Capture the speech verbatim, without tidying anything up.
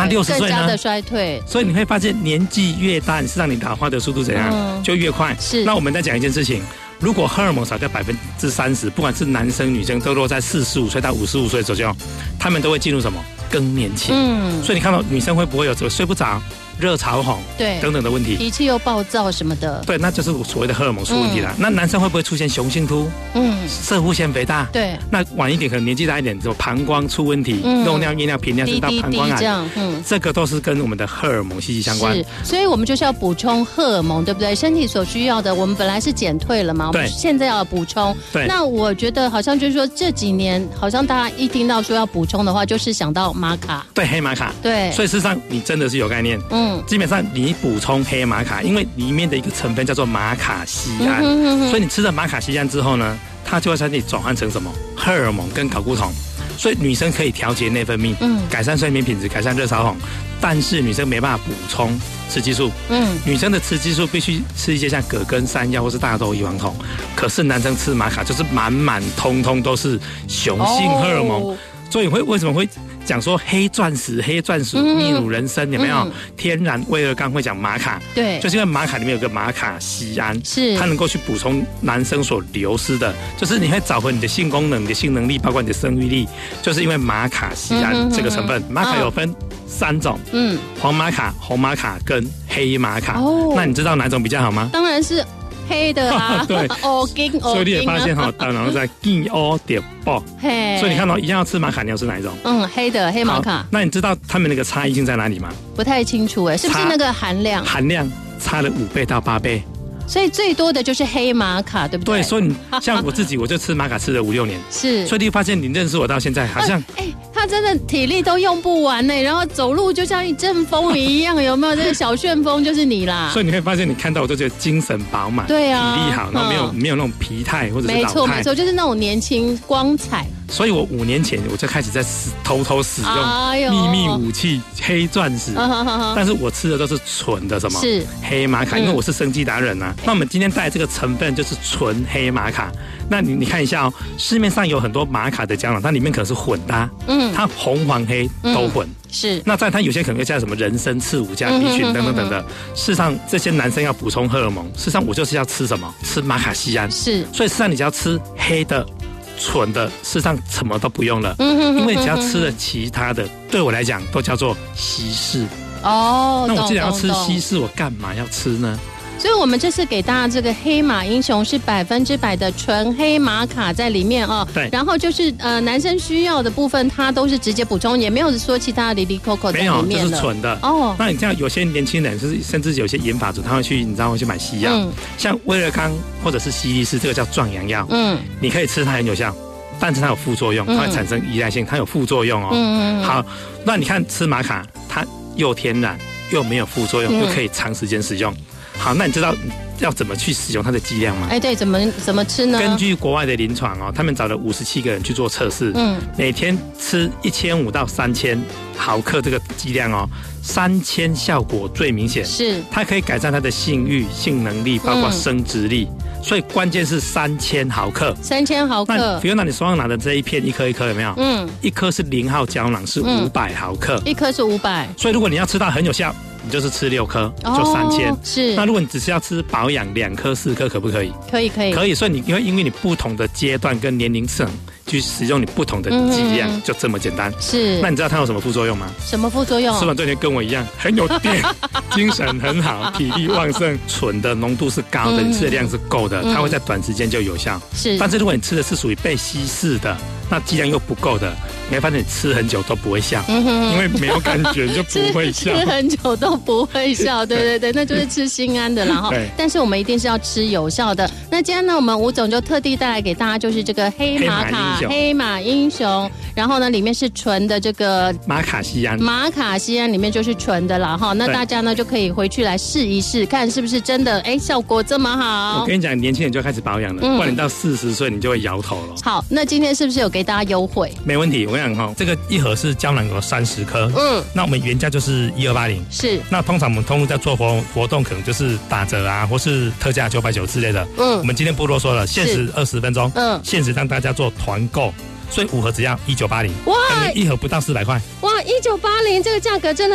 他六十岁呢， 更加的衰退。 所以你会发现，年纪越大，事实上你老化的速度怎样、嗯、就越快。 是。 那我们再讲一件事情，如果荷尔蒙少掉百分之三十，不管是男生女生，都落在四十五岁到五十五岁左右，他们都会进入什么更年期。嗯。所以你看到女生会不会有这个睡不着、热潮红， 对等等的问题， 脾气又暴躁什么的， 对，那就是所谓的荷尔蒙出问题了、嗯。那男生会不会出现雄性秃？嗯，射护腺肥大， 对。 那晚一点可能年纪大一点，就膀胱出问题，嗯、漏尿、夜尿、频尿，甚至到膀胱癌，这样，嗯，这个都是跟我们的荷尔蒙息息相关。 是，所以我们就是要补充荷尔蒙，对不对？身体所需要的，我们本来是减退了嘛，我们现在要补充。 对。 那我觉得好像就是说这几年，好像大家一听到说要补充的话，就是想到玛卡， 对，黑玛卡， 对。 所以事实上你真的是有概念，嗯，基本上你。你补充黑玛卡，因为里面的一个成分叫做马卡酰胺、嗯哼哼哼，所以你吃了马卡酰胺之后呢，它就会在你转换成什么荷尔蒙跟睾固酮，所以女生可以调节内分泌，嗯，改善睡眠品质，改善热潮红，但是女生没办法补充雌激素，嗯，女生的雌激素必须吃一些像葛根山药或是大豆异黄酮，可是男生吃玛卡就是满满通通都是雄性荷尔蒙，哦、所以会为什么会？讲说黑钻石、黑钻石、泌乳人参、嗯、有没有、嗯？天然威尔刚会讲玛卡， 对， 就是因为玛卡里面有个玛卡酰胺， 是它能够去补充男生所流失的，就是你会找回你的性功能、你的性能力，包括你的生育力，就是因为玛卡酰胺这个成分。玛、嗯、卡有分三种，嗯，黄玛卡、红玛卡跟黑玛卡。哦，那你知道哪种比较好吗？ 当然是。黑的啊， 对， 哦金哦金， 所以你也发现哈，当然在金哦点爆，嘿，所以你看到一样要吃玛卡，你要吃哪一种？ 嗯，黑的黑玛卡。 那你知道他们那个差异性在哪里吗？ 不太清楚哎，是不是那个含量？ 含量差了五倍到八倍。 所以最多的就是黑玛卡，对不对？ 对，所以你像我自己，我就吃玛卡吃了五六年， 是。 所以你发现你认识我到现在，好像哎、欸，他真的体力都用不完呢，然后走路就像一阵风一样，有没有？这个小旋风就是你啦。 所以你会发现，你看到我就觉得精神饱满， 对啊， 体力好，然后没有、嗯、没有那种疲态或者是老态， 没错没错，就是那种年轻光彩。 所以我五年前我就开始在使偷偷使用秘密武器黑钻石、哎，但是我吃的都是纯的什么？是黑玛卡，因为我是生技达人啊。嗯、那我们今天带来这个成分就是纯黑玛卡。那你你看一下哦，市面上有很多玛卡的胶囊，它里面可能是混的、啊，嗯，它红黄黑都混。嗯是，那在它有些可能会加什么人参、刺五加 B 群等等等的。事实上，这些男生要补充荷尔蒙，事实上我就是要吃什么？吃玛卡酰胺。是，所以事实上你只要吃黑的、纯的，事实上什么都不用了。嗯哼，因为只要吃了其他的，对我来讲都叫做稀释。哦，那我既然要吃稀释，我干嘛要吃呢？ 所以我们这次给大家这个黑马英雄是百分之百的纯黑玛卡在里面哦。 对。 然后就是呃男生需要的部分，它都是直接补充，也没有说其他的里里扣扣在里面了。 没有，这是纯的。哦。那你像有些年轻人，是甚至有些研发组，他会去，你知道会去买西药，嗯、像威尔刚或者是西力士，这个叫壮阳药。嗯。你可以吃，它很有效，但是它有副作用，它会产生依赖性，它有副作用哦。嗯嗯。好，那你看吃玛卡，它又天然又没有副作用，嗯、又可以长时间使用。好，那你知道要怎么去使用它的剂量吗？ 哎，对，怎么怎么吃呢？ 根据国外的临床哦，他们找了五十七个人去做测试，嗯，每天吃一千五到三千毫克这个剂量哦，三千效果最明显，是它可以改善他的性欲、性能力，包括生殖力。嗯、所以关键是三千毫克， 三千毫克。 那比如拿你手上拿的这一片，一颗一颗有没有？嗯，一颗是零号胶囊，是五百毫克， 一颗是五百。 所以如果你要吃到很有效，你就是吃六颗，就三千、哦。是。那如果你只是要吃保养，两颗四颗可不可以？ 可以，可以， 可以。所以你因为因为你不同的阶段跟年龄层去使用你不同的剂量，嗯、就这么简单。是。那你知道它有什么副作用吗？ 什么副作用？ 吃完这天跟我一样，很有电，精神很好，体力旺盛，醇的浓度是高的，嗯、你吃的量是够的，它会在短时间就有效。是。但是如果你吃的是属于被稀释的，那剂量又不够的，你会发现你吃很久都不会笑，嗯、因为没有感觉就不会笑。 吃, 吃很久都不会笑，对对对，那就是吃心安的啦哈。但是我们一定是要吃有效的。那今天呢，我们吴总就特地带来给大家，就是这个黑玛卡黑马英雄，然后呢，里面是纯的这个玛卡酰胺， 玛卡酰胺里面就是纯的啦哈。那大家呢就可以回去来试一试，看是不是真的哎效果这么好。 我跟你讲，年轻人就要开始保养了，嗯、不然你到四十岁你就会摇头了。 好，那今天是不是有给大家优惠？ 没问题，我跟你讲哈，这个一盒是胶囊有三十颗，嗯，那我们原价就是一二八零，是。那通常我们通路在做活活动，可能就是打折啊，或是特价九百九之类的。嗯，我们今天不啰嗦了，限时二十分钟，嗯，限时让大家做团购，所以五盒只要一九八零，哇，一盒不到四百块， 哇，一九八零这个价格真的。